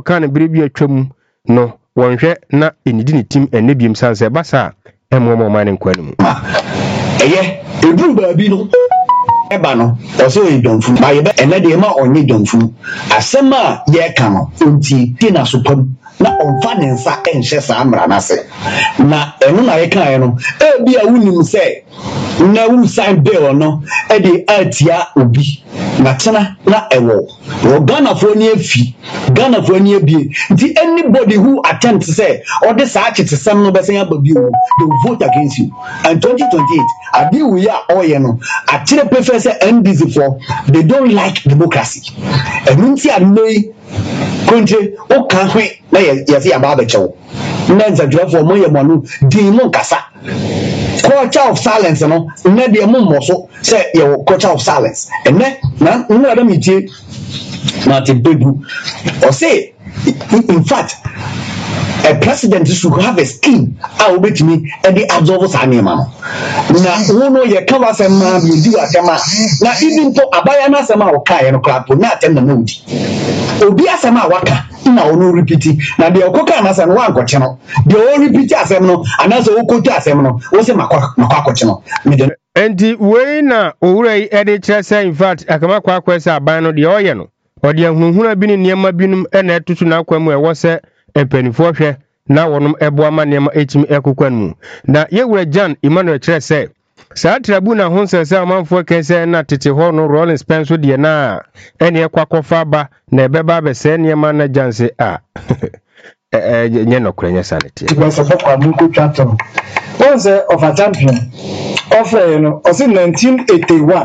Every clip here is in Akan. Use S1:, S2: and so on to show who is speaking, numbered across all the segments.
S1: kan biribi atwam no wonhwe na enidi ne tim enebiem sanse basa emmo man nkwani mu
S2: eye eduru baabi no eba no oso edonfu ma ye be enede ma onye donfu asem a ye ka no onti tina sopam na onfa ne nsa enhye sa amra na se na enu na ye kan ye no ebi a wunim se na wu sign bill no e de atia obi na tena na ewo Ghana for ni afi Ghana for ni abie nti anybody who attempt to say or this achete sem no be say ababi o they will vote against you and 2028 abi we are oye no atire prefer say NDC for they don't like democracy and nti anei country o kan hwe na ye say aba bechewo na nzadwa for mo ye mo no din mo kasa culture of silence no na de mo moso say your culture of silence and na no metie na te begu or say in fact a president should have a scheme how bet me and the absorb sanema na wono ye ka wasem ma bi di wasema na even to abaya na asema o kai no klapo na atem na mudi obi asema waka na ono repeat na de okoka na asema wa nkoche no de o repeat asem no anaso okotu asem no wo se makwa akoche no
S1: enti we na owura yi ede kyerese in fact akama kwa kwese aban no de oye no ode ahunhuna bi ne niam binum na etutu na akwamu ewo se empanifo hwe na wonum ebo ma niam echim ekokwan mu na yewura Jan Emmanuel kyerese saa tribuna ho nsese amanfo kese na tete ho no Rolling Spencer de na ene ekwakofa ba na ebeba be se niam na Janse a nye nokure nye sanity
S3: because of kwa munko chato once of a champion of 1981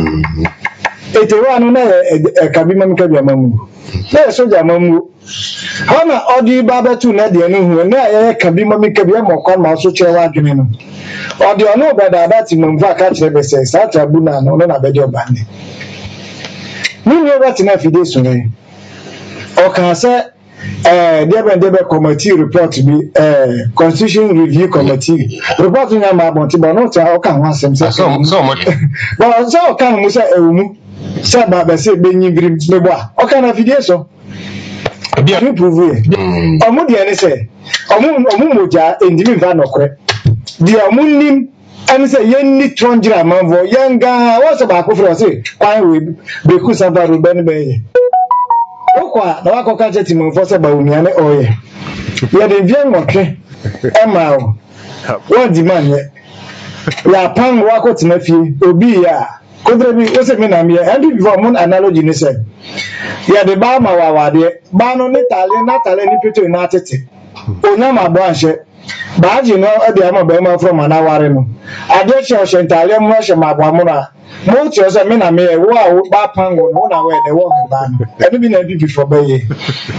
S3: 81 na kabima mikabi amamu na soja amamu hana odi baba tu na de no hu na ya kabima mikabi amokwa ma so chewa adwene no odi ono beda abati mumfa ka kire be se sa tribuna no na bedi obane ni obati na fide sunre o kan se debe committee report bi constitution review committee report nya ma bonti bono ta o kan wasem se
S1: so much
S3: but so kan mu se ewumu se ba be se benyi grim mebo a o kan afidie so bia mi prove omu de ne se omu moja endimi va nokre dia omu nim ani se yenni tronjira manvo yanga wo se ba ko fro se kwan we be ku samba ruben be okwa na wako kaje timofo se ba umiane oye ya de vie ngotwe ema o won di man ye ya pan wako tinafie obi ya kodre bi o se me na me and before mon analogy ni se ya de ba ma wawade ba no ni tale ni peto na atete onya ma bo anhye ba ji no e de ama ba ma from anaware no ade che o shentale mo hye ma bo amuna mo ti o se me na me wo a ba pango no na we de wo ba no e bi na bi for ba ye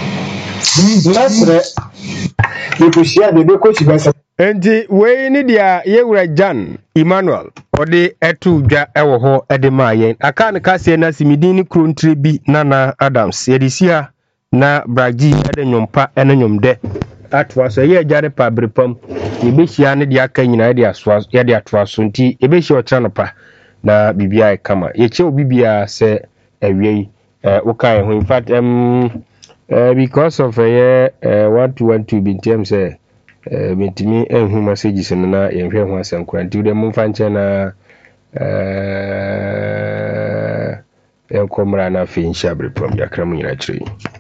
S3: nasre bi ko shia de be ko ti ba se
S1: enti we ni dia yewura Jan Emmanuel ode etu dwa ewo ho ede ma yen aka ne kase na simidin ni krontre bi Nana Adams yedisia na Bragi ede nyompa ene nyomde atwa so ye jare pa brepam yebehia ne dia aka nyina de aswa ye de atwa so nti yebehia otra no pa na bibia kama yeche obibia se awie ukai ho in fact because of 112 bi ntem say metimi enhu messages no na yenhwe ho asankura nti de mumfa nche na enkomra na fi nshabre prom yakra mu nyina kire